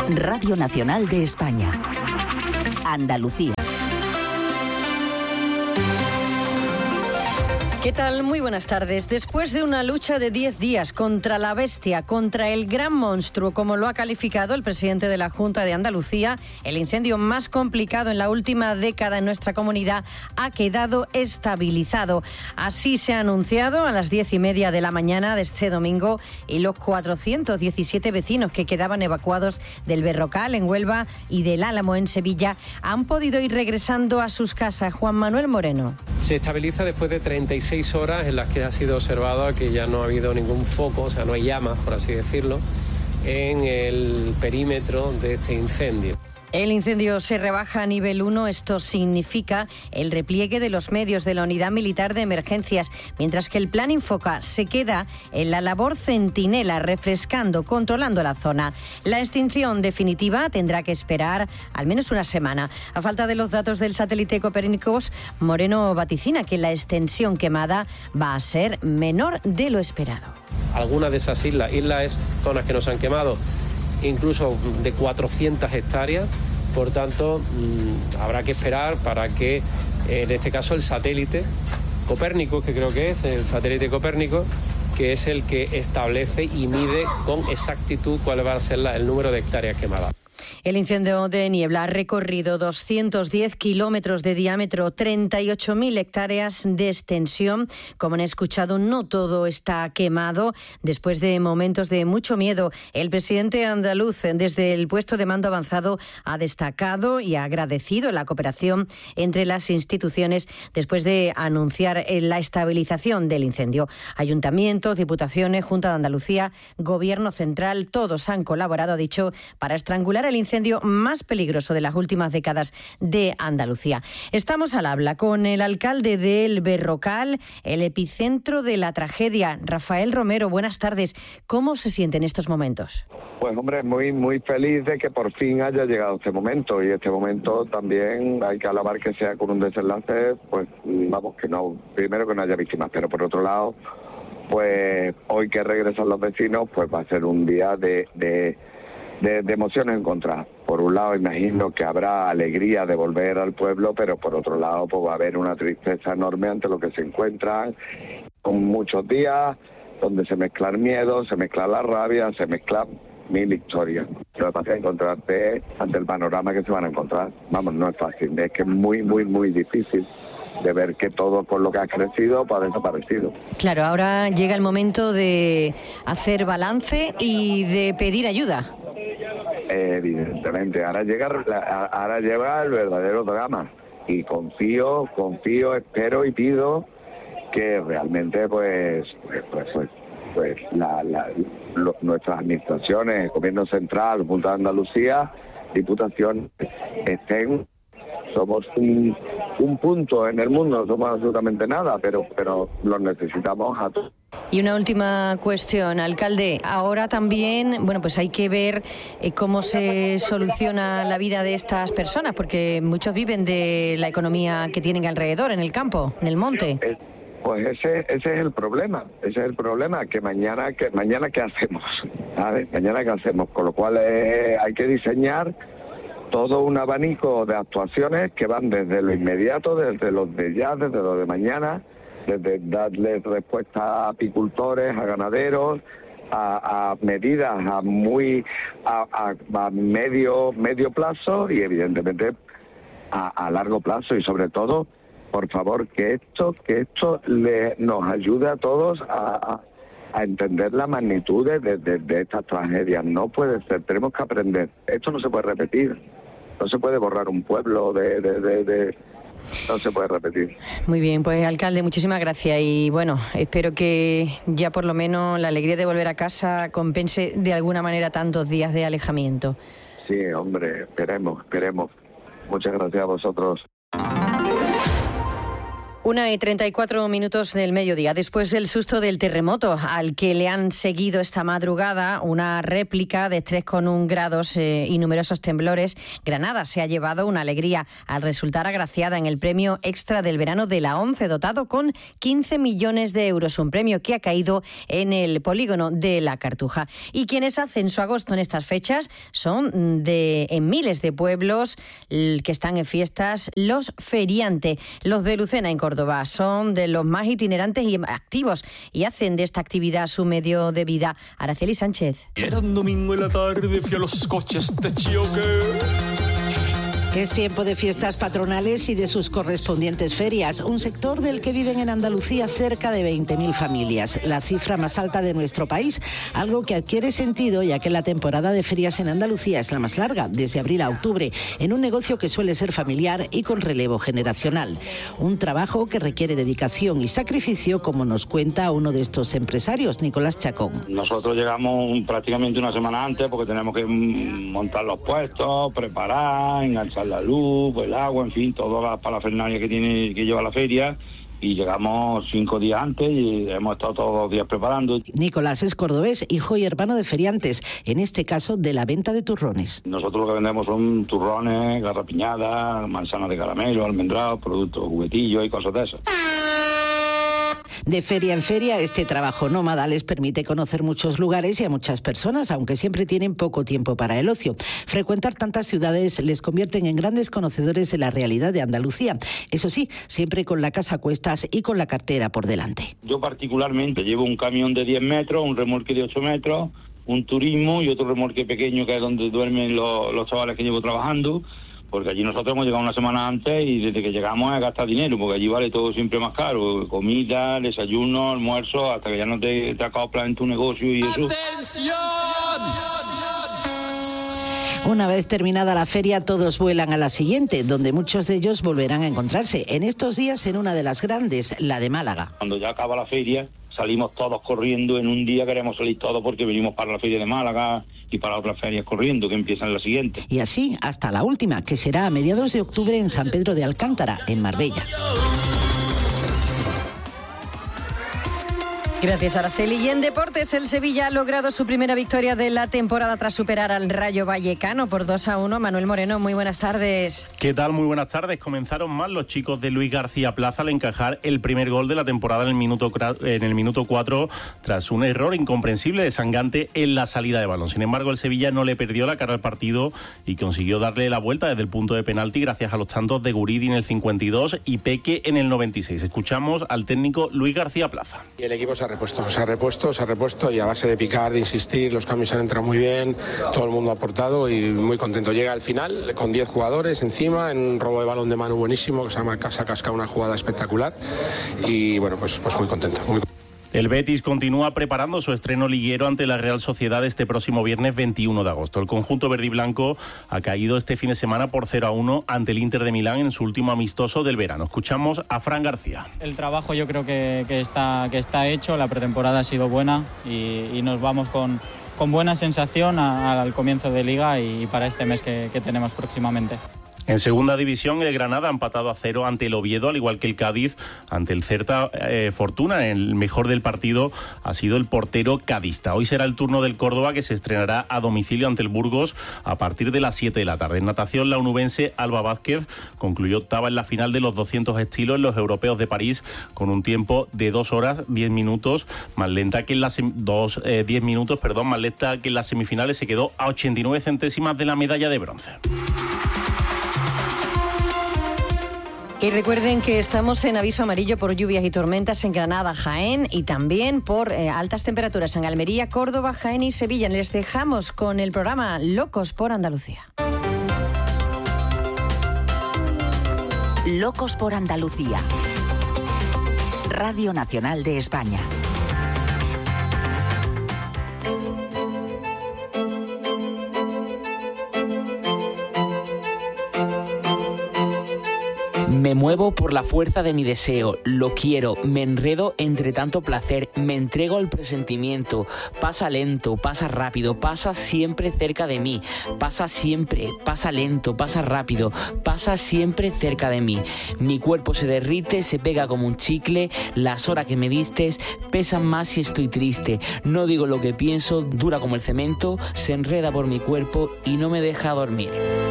Radio Nacional de España. Andalucía. ¿Qué tal? Muy buenas tardes. Después de una lucha de 10 días contra la bestia, contra el gran monstruo, como lo ha calificado el presidente de la Junta de Andalucía, el incendio más complicado en la última década en nuestra comunidad ha quedado estabilizado. Así se ha anunciado a las 10:30 de la mañana de este domingo, y los 417 vecinos que quedaban evacuados del Berrocal en Huelva y del Álamo en Sevilla han podido ir regresando a sus casas. Juan Manuel Moreno. Se estabiliza después de 36 horas en las que ha sido observado que ya no ha habido ningún foco, o sea, no hay llamas, por así decirlo, en el perímetro de este incendio. El incendio se rebaja a nivel 1, esto significa el repliegue de los medios de la Unidad Militar de Emergencias, mientras que el Plan Infoca se queda en la labor centinela, refrescando, controlando la zona. La extinción definitiva tendrá que esperar al menos una semana. A falta de los datos del satélite Copérnicos, Moreno vaticina que la extensión quemada va a ser menor de lo esperado. Algunas de esas islas zonas que nos han quemado, incluso de 400 hectáreas, por tanto habrá que esperar para que en este caso el satélite Copérnico, que creo que es el satélite Copérnico, que es el que establece y mide con exactitud cuál va a ser el número de hectáreas quemadas. El incendio de Niebla ha recorrido 210 kilómetros de diámetro, 38.000 hectáreas de extensión. Como han escuchado, no todo está quemado. Después de momentos de mucho miedo, el presidente andaluz, desde el puesto de mando avanzado, ha destacado y ha agradecido la cooperación entre las instituciones después de anunciar la estabilización del incendio. Ayuntamientos, diputaciones, Junta de Andalucía, Gobierno central, todos han colaborado, ha dicho, para estrangular el incendio más peligroso de las últimas décadas de Andalucía. Estamos al habla con el alcalde del Berrocal, el epicentro de la tragedia. Rafael Romero, buenas tardes. ¿Cómo se siente en estos momentos? Pues hombre, muy feliz de que por fin haya llegado este momento, y este momento también hay que alabar que sea con un desenlace, pues vamos, que no, primero que no haya víctimas, pero por otro lado, pues hoy que regresan los vecinos, pues va a ser un día de emociones encontradas. Por un lado, imagino que habrá alegría de volver al pueblo, pero por otro lado, pues va a haber una tristeza enorme ante lo que se encuentran, con muchos días donde se mezclan miedos, se mezcla la rabia, se mezclan mil historias. Lo que pasa es encontrarte ante el panorama que se van a encontrar. Vamos, no es fácil, es que es muy difícil de ver que todo por lo que ha crecido pues ha desaparecido. Claro, ahora llega el momento de hacer balance y de pedir ayuda. Evidentemente, ahora llega el verdadero drama, y confío, espero y pido que realmente nuestras administraciones, Gobierno Central, Junta de Andalucía, Diputación, estén. Somos un punto en el mundo, no somos absolutamente nada, pero los necesitamos a todos. Y una última cuestión, alcalde. Ahora también, pues hay que ver cómo se soluciona la vida de estas personas, porque muchos viven de la economía que tienen alrededor, en el campo, en el monte. Pues ese es el problema, que mañana qué hacemos, ¿sabes? Mañana qué hacemos, con lo cual hay que diseñar todo un abanico de actuaciones que van desde lo inmediato, desde los de ya, desde lo de mañana, desde darle respuesta a apicultores, a ganaderos, a medidas a medio plazo, y evidentemente a largo plazo, y sobre todo, por favor, que esto nos ayude a todos a entender la magnitud de estas tragedias. No puede ser, tenemos que aprender. Esto no se puede repetir. No se puede borrar un pueblo no se puede repetir. Muy bien, pues alcalde, muchísimas gracias, y espero que ya por lo menos la alegría de volver a casa compense de alguna manera tantos días de alejamiento. Sí, hombre, esperemos. Muchas gracias a vosotros. 1:34 del mediodía. Después del susto del terremoto al que le han seguido esta madrugada una réplica de 3,1 grados y numerosos temblores, Granada se ha llevado una alegría al resultar agraciada en el premio extra del verano de la ONCE, dotado con 15 millones de euros, un premio que ha caído en el polígono de La Cartuja. Y quienes hacen su agosto en estas fechas son en miles de pueblos que están en fiestas, los feriantes, los de Lucena en Córdoba. Son de los más itinerantes y activos y hacen de esta actividad su medio de vida. Araceli Sánchez. Era un domingo en la tarde, fui a los coches de choque. Es tiempo de fiestas patronales y de sus correspondientes ferias, un sector del que viven en Andalucía cerca de 20.000 familias, la cifra más alta de nuestro país, algo que adquiere sentido ya que la temporada de ferias en Andalucía es la más larga, desde abril a octubre, en un negocio que suele ser familiar y con relevo generacional. Un trabajo que requiere dedicación y sacrificio, como nos cuenta uno de estos empresarios, Nicolás Chacón. Nosotros llegamos prácticamente una semana antes porque tenemos que montar los puestos, preparar, enganchar la luz, el agua, en fin, toda la parafernalia que lleva la feria, y llegamos 5 días antes y hemos estado todos los días preparando. Nicolás es cordobés, hijo y hermano de feriantes, en este caso de la venta de turrones. Nosotros lo que vendemos son turrones, garrapiñadas, manzanas de caramelo, almendrados, productos, juguetillos y cosas de esas. De feria en feria, este trabajo nómada les permite conocer muchos lugares y a muchas personas, aunque siempre tienen poco tiempo para el ocio. Frecuentar tantas ciudades les convierten en grandes conocedores de la realidad de Andalucía. Eso sí, siempre con la casa a cuestas y con la cartera por delante. Yo particularmente llevo un camión de 10 metros, un remolque de 8 metros, un turismo y otro remolque pequeño que es donde duermen los chavales que llevo trabajando. Porque allí nosotros hemos llegado una semana antes y desde que llegamos a gastar dinero, porque allí vale todo siempre más caro, comida, desayuno, almuerzo, hasta que ya no te acoplas en tu negocio y eso. ¡Atención! Una vez terminada la feria, todos vuelan a la siguiente, donde muchos de ellos volverán a encontrarse en estos días en una de las grandes, la de Málaga. Cuando ya acaba la feria, salimos todos corriendo. En un día queremos salir todos porque venimos para la feria de Málaga y para otras ferias corriendo, que empiezan la siguiente. Y así hasta la última, que será a mediados de octubre en San Pedro de Alcántara, en Marbella. Gracias, Araceli. Y en deportes, el Sevilla ha logrado su primera victoria de la temporada tras superar al Rayo Vallecano por 2-1. Manuel Moreno, muy buenas tardes. ¿Qué tal? Muy buenas tardes. Comenzaron mal los chicos de Luis García Plaza al encajar el primer gol de la temporada en el minuto 4 tras un error incomprensible de Sangante en la salida de balón. Sin embargo, el Sevilla no le perdió la cara al partido y consiguió darle la vuelta desde el punto de penalti gracias a los tantos de Guridi en el 52 y Peque en el 96. Escuchamos al técnico Luis García Plaza. Y el equipo se ha repuesto y a base de picar, de insistir, los cambios han entrado muy bien, todo el mundo ha aportado y muy contento. Llega al final con 10 jugadores encima, en un robo de balón de mano buenísimo, que se ha cascado una jugada espectacular y bueno, pues muy contento. El Betis continúa preparando su estreno liguero ante la Real Sociedad este próximo viernes 21 de agosto. El conjunto verde y blanco ha caído este fin de semana por 0-1 ante el Inter de Milán en su último amistoso del verano. Escuchamos a Fran García. El trabajo yo creo que está hecho, la pretemporada ha sido buena y nos vamos con buena sensación al comienzo de Liga y para este mes que tenemos próximamente. En segunda división, el Granada ha empatado a 0 ante el Oviedo, al igual que el Cádiz ante el Celta. Fortuna, el mejor del partido ha sido el portero cadista. Hoy será el turno del Córdoba, que se estrenará a domicilio ante el Burgos a partir de las 7 de la tarde. En natación, la onubense Alba Vázquez concluyó octava en la final de los 200 estilos en los europeos de París con un tiempo de 2 horas 10 minutos, más lenta que en las 10 minutos, más lenta que en las semifinales. Se quedó a 89 centésimas de la medalla de bronce. Y recuerden que estamos en aviso amarillo por lluvias y tormentas en Granada, Jaén y también por altas temperaturas en Almería, Córdoba, Jaén y Sevilla. Les dejamos con el programa Locos por Andalucía. Locos por Andalucía. Radio Nacional de España. Me muevo por la fuerza de mi deseo, lo quiero, me enredo entre tanto placer, me entrego al presentimiento. Pasa lento, pasa rápido, pasa siempre cerca de mí. Pasa siempre, pasa lento, pasa rápido, pasa siempre cerca de mí. Mi cuerpo se derrite, se pega como un chicle, las horas que me diste pesan más si estoy triste. No digo lo que pienso, dura como el cemento, se enreda por mi cuerpo y no me deja dormir.